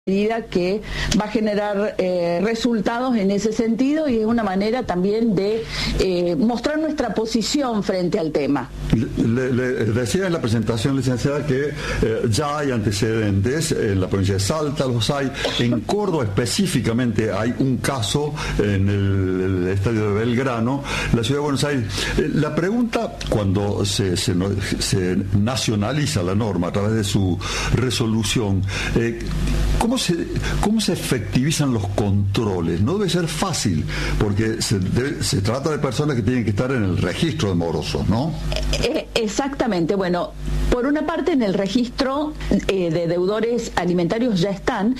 medida que va a generar resultados en ese sentido y es una manera también de mostrar nuestra posición frente al tema. Le decía en la presentación, licenciada, que ya hay antecedentes en la provincia de Salta, los hay, en Córdoba específicamente hay un caso en el estadio de Belgrano, la ciudad de Buenos Aires. La pregunta, cuando se nacionaliza la norma a través de su resolución, ¿cómo se efectivizan los controles? No debe ser fácil, porque se trata de personas que tienen que estar en el registro de morosos, ¿no? Exactamente. Bueno, por una parte en el registro de deudores alimentarios ya están.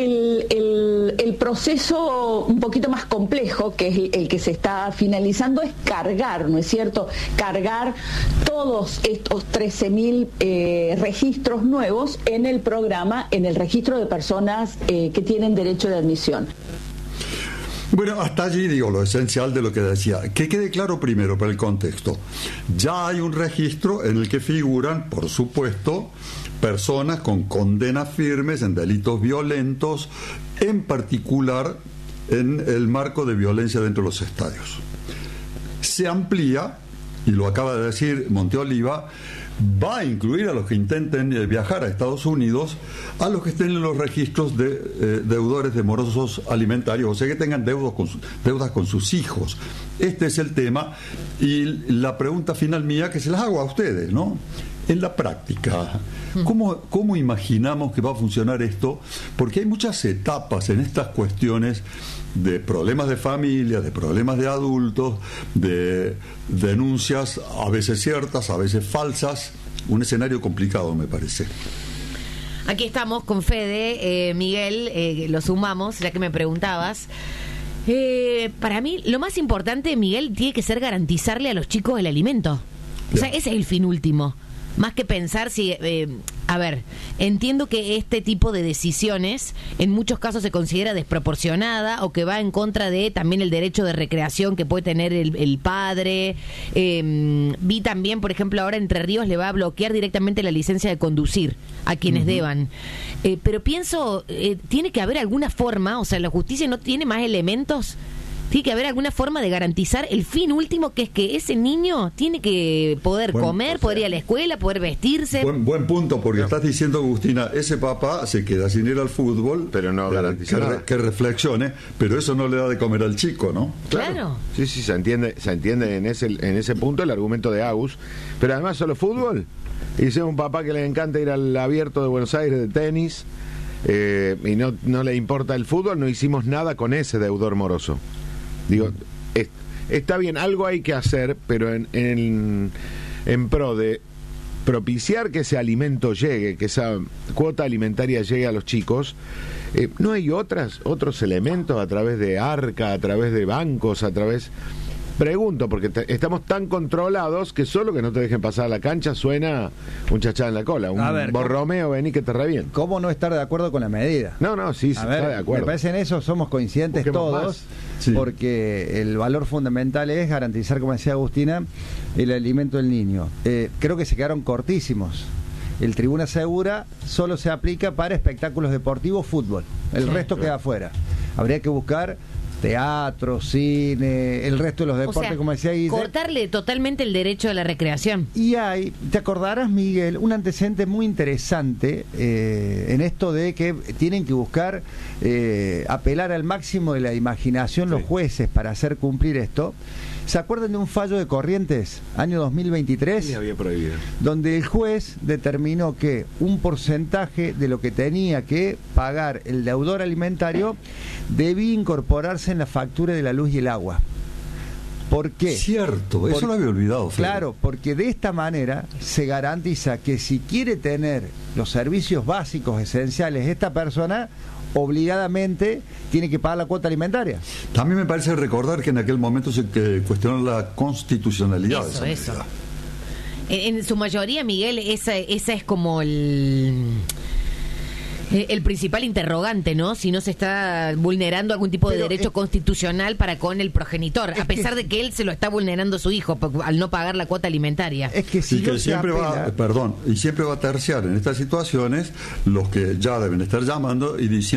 El proceso un poquito más complejo, que es el que se está finalizando, es cargar, ¿no es cierto? Cargar todos estos 13.000 registros nuevos en el programa, en el registro de personas que tienen derecho de admisión. Bueno, hasta allí digo lo esencial de lo que decía. Que quede claro primero para el contexto. Ya hay un registro en el que figuran, por supuesto, personas con condenas firmes en delitos violentos, en particular en el marco de violencia dentro de los estadios. Se amplía, y lo acaba de decir Monteoliva, va a incluir a los que intenten viajar a Estados Unidos, a los que estén en los registros de deudores de morosos alimentarios, o sea, que tengan deudas con sus hijos. Este es el tema, y la pregunta final mía, que se las hago a ustedes, ¿no? En la práctica, ¿cómo imaginamos que va a funcionar esto? Porque hay muchas etapas en estas cuestiones de problemas de familia, de problemas de adultos, de denuncias a veces ciertas, a veces falsas. Un escenario complicado, me parece. Aquí estamos con Fede, Miguel, lo sumamos, ya que me preguntabas. Para mí, lo más importante, Miguel, tiene que ser garantizarle a los chicos el alimento. O sea, ese es el fin último. Más que pensar si... a ver, entiendo que este tipo de decisiones en muchos casos se considera desproporcionada o que va en contra de también el derecho de recreación que puede tener el padre. Vi también, por ejemplo, ahora Entre Ríos le va a bloquear directamente la licencia de conducir a quienes deban. Pero pienso, tiene que haber alguna forma, o sea, la justicia no tiene más elementos. Tiene que haber alguna forma de garantizar el fin último, que es que ese niño tiene que poder comer, poder ir a la escuela, poder vestirse. Buen punto, porque estás diciendo, Agustina, ese papá se queda sin ir al fútbol, pero no garantiza nada. Que reflexione, pero eso no le da de comer al chico, ¿no? Claro. Sí, se entiende en ese punto el argumento de Agus, pero además solo fútbol. Y si es un papá que le encanta ir al Abierto de Buenos Aires de tenis, y no le importa el fútbol, no hicimos nada con ese deudor moroso. Digo, está bien, algo hay que hacer, pero en pro de propiciar que ese alimento llegue, que esa cuota alimentaria llegue a los chicos, ¿no hay otros elementos a través de ARCA, a través de bancos, a través... Pregunto, porque estamos tan controlados que solo que no te dejen pasar a la cancha suena un chachá en la cola, un Borromeo, vení que te reviento. ¿Cómo no estar de acuerdo con la medida? No, sí, está de acuerdo. Me parece en eso somos coincidentes todos, sí. Porque el valor fundamental es garantizar, como decía Agustina, el alimento del niño. Creo que se quedaron cortísimos. El Tribuna Segura solo se aplica para espectáculos deportivos, fútbol. El resto queda afuera. Habría que buscar teatro, cine, el resto de los deportes, o sea, como decía Guille. Cortarle totalmente el derecho a la recreación. Y te acordarás, Miguel, un antecedente muy interesante en esto de que tienen que buscar apelar al máximo de la imaginación los jueces para hacer cumplir esto. ¿Se acuerdan de un fallo de Corrientes, año 2023? Sí, había prohibido. Donde el juez determinó que un porcentaje de lo que tenía que pagar el deudor alimentario debía incorporarse en la factura de la luz y el agua. ¿Por qué? Cierto, eso lo había olvidado. Fede. Claro, porque de esta manera se garantiza que si quiere tener los servicios básicos esenciales esta persona, obligadamente tiene que pagar la cuota alimentaria. También me parece recordar que en aquel momento se cuestionó la constitucionalidad de esa medida. En su mayoría, Miguel, esa es como El principal interrogante, ¿no? Si no se está vulnerando algún tipo de derecho constitucional para con el progenitor, a pesar de que él se lo está vulnerando a su hijo al no pagar la cuota alimentaria. Es que si que siempre va a terciar en estas situaciones los que ya deben estar llamando y diciendo